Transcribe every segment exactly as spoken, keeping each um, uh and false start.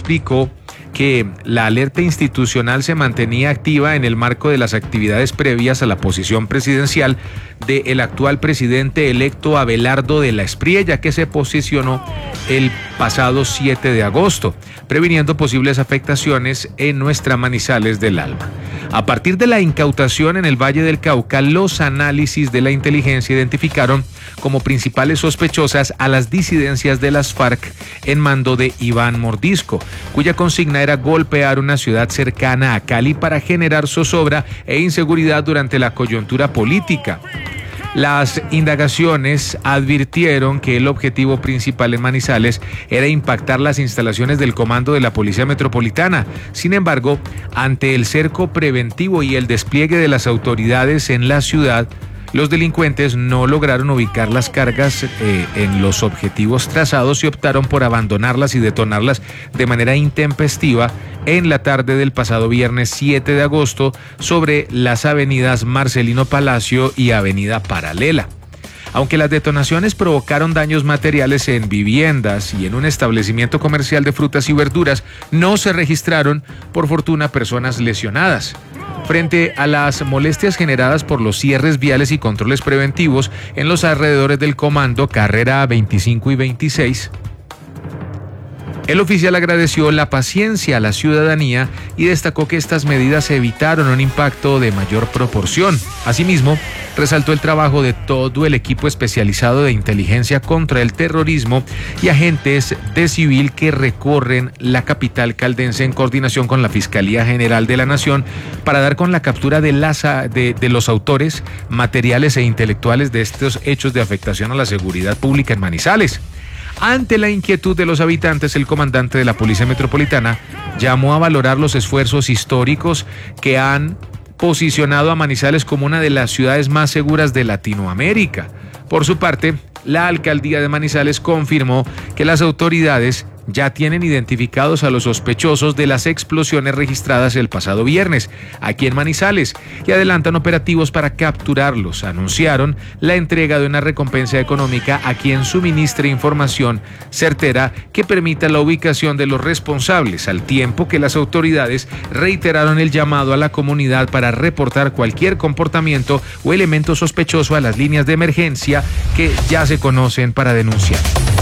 explicó que la alerta institucional se mantenía activa en el marco de las actividades previas a la posición presidencial del actual presidente electo Abelardo de la Espriella, que se posicionó el pasado siete de agosto, previniendo posibles afectaciones en nuestra Manizales del Alma. A partir de la incautación en el Valle del Cauca, los análisis de la inteligencia identificaron como principales sospechosas a las disidencias de las FARC en mando de Iván Mordisco, cuya consigna era golpear una ciudad cercana a Cali para generar zozobra e inseguridad durante la coyuntura política. Las indagaciones advirtieron que el objetivo principal en Manizales era impactar las instalaciones del comando de la Policía Metropolitana. Sin embargo, ante el cerco preventivo y el despliegue de las autoridades en la ciudad, los delincuentes no lograron ubicar las cargas eh, en los objetivos trazados y optaron por abandonarlas y detonarlas de manera intempestiva en la tarde del pasado viernes siete de agosto sobre las avenidas Marcelino Palacio y Avenida Paralela. Aunque las detonaciones provocaron daños materiales en viviendas y en un establecimiento comercial de frutas y verduras, no se registraron, por fortuna, personas lesionadas. Frente a las molestias generadas por los cierres viales y controles preventivos en los alrededores del comando Carrera veinticinco y veintiséis, el oficial agradeció la paciencia a la ciudadanía y destacó que estas medidas evitaron un impacto de mayor proporción. Asimismo, resaltó el trabajo de todo el equipo especializado de inteligencia contra el terrorismo y agentes de civil que recorren la capital caldense en coordinación con la Fiscalía General de la Nación para dar con la captura de, las, de, de los autores materiales e intelectuales de estos hechos de afectación a la seguridad pública en Manizales. Ante la inquietud de los habitantes, el comandante de la Policía Metropolitana llamó a valorar los esfuerzos históricos que han posicionado a Manizales como una de las ciudades más seguras de Latinoamérica. Por su parte, la alcaldía de Manizales confirmó que las autoridades ya tienen identificados a los sospechosos de las explosiones registradas el pasado viernes aquí en Manizales y adelantan operativos para capturarlos. Anunciaron la entrega de una recompensa económica a quien suministre información certera que permita la ubicación de los responsables, al tiempo que las autoridades reiteraron el llamado a la comunidad para reportar cualquier comportamiento o elemento sospechoso a las líneas de emergencia que ya se conocen para denunciar.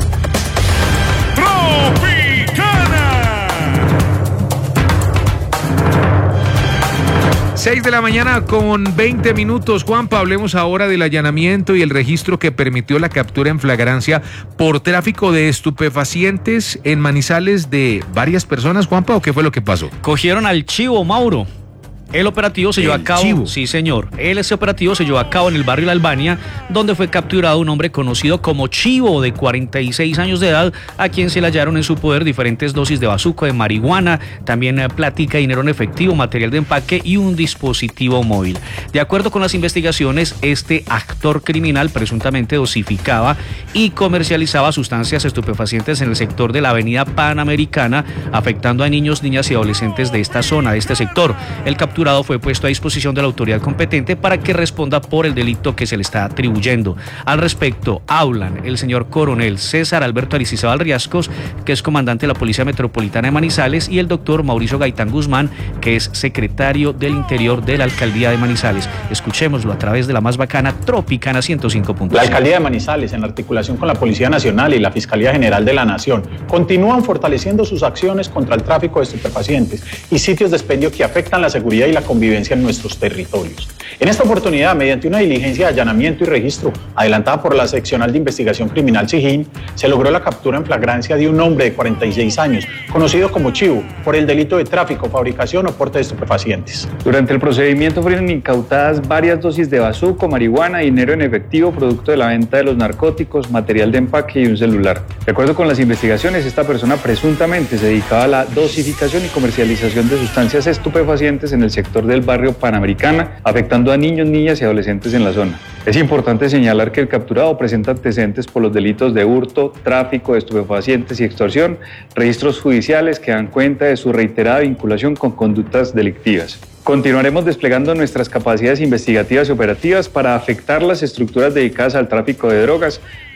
seis de la mañana con veinte minutos. Juanpa, hablemos ahora del allanamiento y el registro que permitió la captura en flagrancia por tráfico de estupefacientes en Manizales de varias personas. Juanpa, ¿o qué fue lo que pasó? Cogieron al chivo, Mauro. El operativo se llevó a cabo, Chivo. sí señor, el, ese operativo se llevó a cabo en el barrio La Albania, donde fue capturado un hombre conocido como Chivo, de cuarenta y seis años de edad, a quien se le hallaron en su poder diferentes dosis de bazuco de marihuana, también plática, dinero en efectivo, material de empaque y un dispositivo móvil. De acuerdo con las investigaciones, este actor criminal presuntamente dosificaba y comercializaba sustancias estupefacientes en el sector de la avenida Panamericana, afectando a niños, niñas y adolescentes de esta zona, de este sector. El capturado fue puesto a disposición de la autoridad competente para que responda por el delito que se le está atribuyendo. Al respecto, hablan el señor coronel César Alberto Aristizábal Riascos, que es comandante de la Policía Metropolitana de Manizales, y el doctor Mauricio Gaitán Guzmán, que es secretario del Interior de la Alcaldía de Manizales. Escuchémoslo a través de la más bacana Tropicana ciento cinco punto cinco. La Alcaldía de Manizales, en articulación con la Policía Nacional y la Fiscalía General de la Nación, continúan fortaleciendo sus acciones contra el tráfico de estupefacientes y sitios de expendio que afectan la seguridad y la convivencia en nuestros territorios. En esta oportunidad, mediante una diligencia de allanamiento y registro adelantada por la Seccional de Investigación Criminal SIGIN, se logró la captura en flagrancia de un hombre de cuarenta y seis años, conocido como Chivo, por el delito de tráfico, fabricación o porte de estupefacientes. Durante el procedimiento fueron incautadas varias dosis de bazuco, marihuana, dinero en efectivo, producto de la venta de los narcóticos, material de empaque y un celular. De acuerdo con las investigaciones, esta persona presuntamente se dedicaba a la dosificación y comercialización de sustancias estupefacientes en el sector del barrio Panamericana, afectando a niños, niñas y adolescentes en la zona. Es importante señalar que el capturado presenta antecedentes por los delitos de hurto, tráfico de estupefacientes y extorsión, registros judiciales que dan cuenta de su reiterada vinculación con conductas delictivas. Continuaremos desplegando nuestras capacidades investigativas y operativas para afectar las estructuras dedicadas al tráfico de drogas,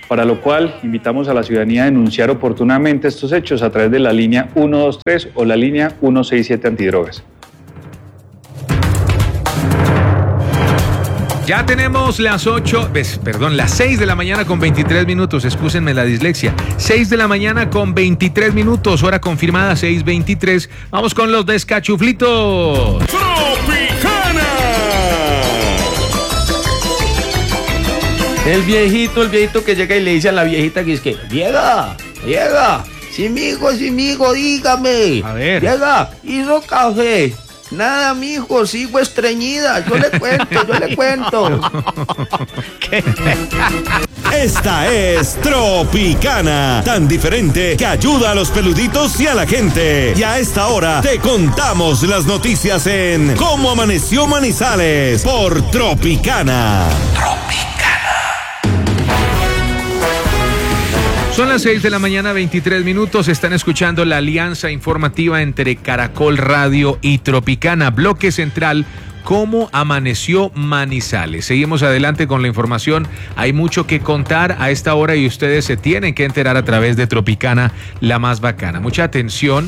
para lo cual invitamos a la ciudadanía a denunciar oportunamente estos hechos a través de la línea ciento veintitrés o la línea ciento sesenta y siete antidrogas. Ya tenemos las ocho, perdón, las seis de la mañana con veintitrés minutos, excúsenme la dislexia. seis de la mañana con veintitrés minutos, hora confirmada seis veintitrés. Vamos con los descachuflitos. ¡Tropicana! El viejito, el viejito que llega y le dice a la viejita que es que, vieja, vieja, sí mijo, sí mijo, dígame. A ver. Vieja, hizo café. Nada, mijo, sigo estreñida. Yo le cuento, yo le cuento. Esta es Tropicana, tan diferente que ayuda a los peluditos y a la gente. Y a esta hora te contamos las noticias en Cómo Amaneció Manizales por Tropicana. Son las seis de la mañana, veintitrés minutos. Están escuchando la alianza informativa entre Caracol Radio y Tropicana. Bloque central, ¿cómo amaneció Manizales? Seguimos adelante con la información. Hay mucho que contar a esta hora y ustedes se tienen que enterar a través de Tropicana, la más bacana. Mucha atención,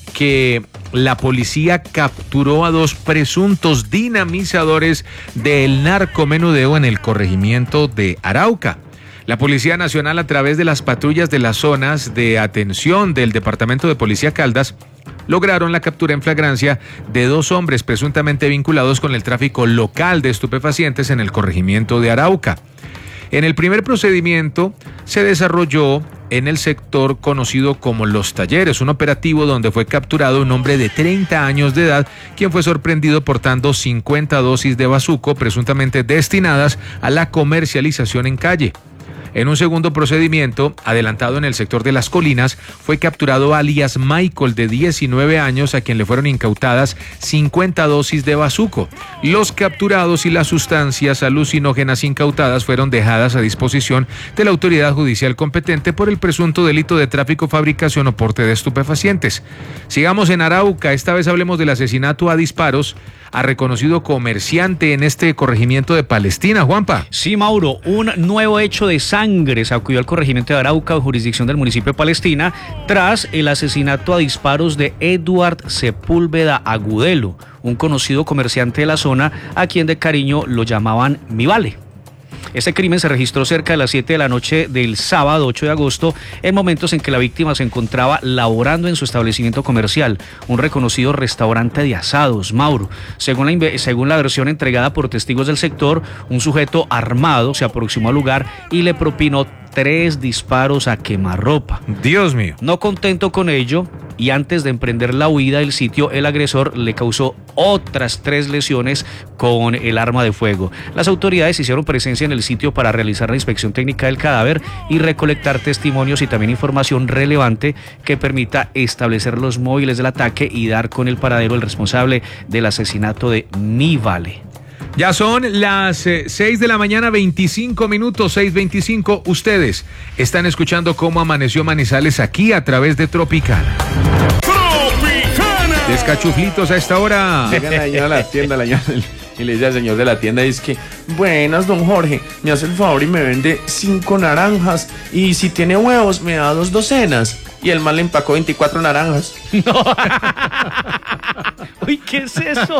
que la policía capturó a dos presuntos dinamizadores del narcomenudeo en el corregimiento de Arauca. La Policía Nacional, a través de las patrullas de las zonas de atención del Departamento de Policía Caldas, lograron la captura en flagrancia de dos hombres presuntamente vinculados con el tráfico local de estupefacientes en el corregimiento de Arauca. En el primer procedimiento se desarrolló en el sector conocido como Los Talleres, un operativo donde fue capturado un hombre de treinta años de edad, quien fue sorprendido portando cincuenta dosis de bazuco presuntamente destinadas a la comercialización en calle. En un segundo procedimiento, adelantado en el sector de Las Colinas, fue capturado alias Michael, de diecinueve años, a quien le fueron incautadas cincuenta dosis de bazuco. Los capturados y las sustancias alucinógenas incautadas fueron dejadas a disposición de la autoridad judicial competente por el presunto delito de tráfico, fabricación o porte de estupefacientes. Sigamos en Arauca, esta vez hablemos del asesinato a disparos a reconocido comerciante en este corregimiento de Palestina. Juanpa. Sí, Mauro, un nuevo hecho de sangre sacudió al corregimiento de Arauca, en jurisdicción del municipio de Palestina, tras el asesinato a disparos de Eduard Sepúlveda Agudelo, un conocido comerciante de la zona, a quien de cariño lo llamaban Mi Vale. Este crimen se registró cerca de las siete de la noche del sábado ocho de agosto, en momentos en que la víctima se encontraba laborando en su establecimiento comercial, un reconocido restaurante de asados, Mauro. Según la, según la versión entregada por testigos del sector, un sujeto armado se aproximó al lugar y le propinó tres disparos a quemarropa. Dios mío. No contento con ello, y antes de emprender la huida del sitio, el agresor le causó otras tres lesiones con el arma de fuego. Las autoridades hicieron presencia en el sitio para realizar la inspección técnica del cadáver y recolectar testimonios y también información relevante que permita establecer los móviles del ataque y dar con el paradero del responsable del asesinato de Mi Vale. Ya son las eh, seis de la mañana, veinticinco minutos, seis veinticinco. Ustedes están escuchando Cómo Amaneció Manizales aquí a través de Tropicana. ¡Tropicana! Descachuflitos a esta hora. Llegan allá a la tienda la señora, y le dice al señor de la tienda, dice que, buenas, don Jorge, me hace el favor y me vende cinco naranjas, y si tiene huevos me da dos docenas. Y el man le empacó veinticuatro naranjas. No. Uy, ¿qué es eso?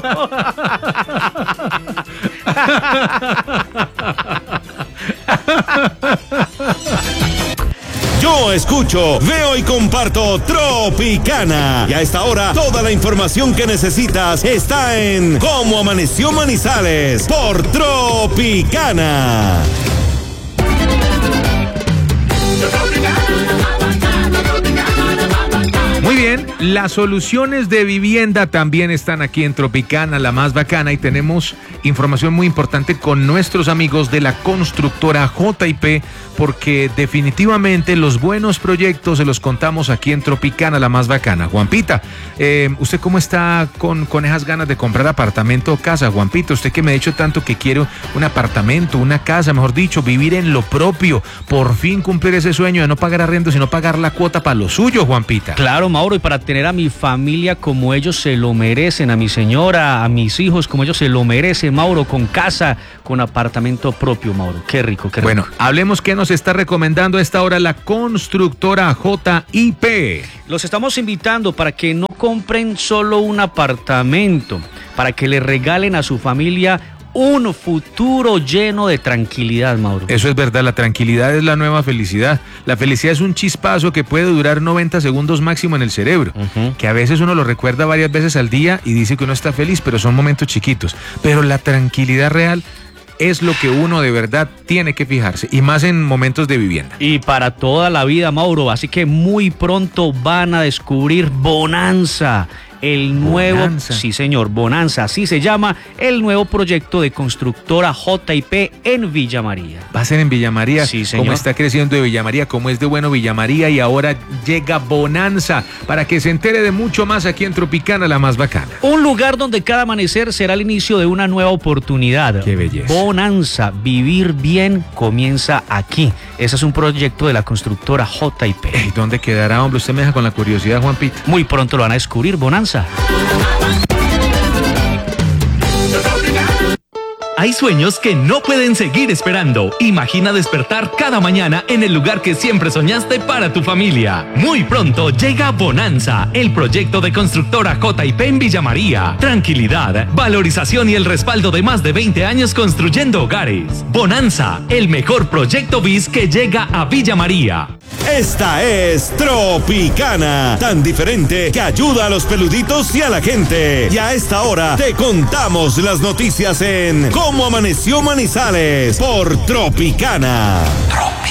Yo escucho, veo y comparto Tropicana. Y a esta hora, toda la información que necesitas está en Cómo Amaneció Manizales por Tropicana. Muy bien, las soluciones de vivienda también están aquí en Tropicana, la más bacana, y tenemos información muy importante con nuestros amigos de la constructora J y P, porque definitivamente los buenos proyectos se los contamos aquí en Tropicana, la más bacana. Juanpita, eh, ¿usted cómo está con, con esas ganas de comprar apartamento o casa? Juanpita, usted que me ha dicho tanto que quiere un apartamento, una casa, mejor dicho, vivir en lo propio, por fin cumplir ese sueño de no pagar arriendo, sino pagar la cuota para lo suyo, Juanpita. Claro, Mauro. Mauro, y para tener a mi familia como ellos se lo merecen, a mi señora, a mis hijos como ellos se lo merecen, Mauro, con casa, con apartamento propio, Mauro. Qué rico, qué rico. Bueno, hablemos qué nos está recomendando a esta hora la constructora J I P. Los estamos invitando para que no compren solo un apartamento, para que le regalen a su familia un futuro lleno de tranquilidad, Mauro. Eso es verdad, la tranquilidad es la nueva felicidad. La felicidad es un chispazo que puede durar noventa segundos máximo en el cerebro, uh-huh. que a veces uno lo recuerda varias veces al día y dice que uno está feliz, pero son momentos chiquitos. Pero la tranquilidad real es lo que uno de verdad tiene que fijarse, y más en momentos de vivienda. Y para toda la vida, Mauro, así que muy pronto van a descubrir Bonanza. El nuevo, Bonanza. sí señor, Bonanza, así se llama el nuevo proyecto de constructora J I P en Villa María. Va a ser en Villa María, sí, señor. Como está creciendo de Villa María, como es de bueno Villa María, y ahora llega Bonanza, para que se entere de mucho más aquí en Tropicana, la más bacana. Un lugar donde cada amanecer será el inicio de una nueva oportunidad. Qué belleza. Bonanza, vivir bien comienza aquí. Ese es un proyecto de la constructora J I P. ¿Y dónde quedará, hombre? Usted me deja con la curiosidad, Juan Pita. Muy pronto lo van a descubrir, Bonanza. Hay sueños que no pueden seguir esperando. Imagina despertar cada mañana en el lugar que siempre soñaste para tu familia. Muy pronto llega Bonanza, el proyecto de constructora J I P en Villa María. Tranquilidad, valorización y el respaldo de más de veinte años construyendo hogares. Bonanza, el mejor proyecto B I S que llega a Villa María. Esta es Tropicana, tan diferente que ayuda a los peluditos y a la gente. Y a esta hora te contamos las noticias en Cómo Amaneció Manizales por Tropicana.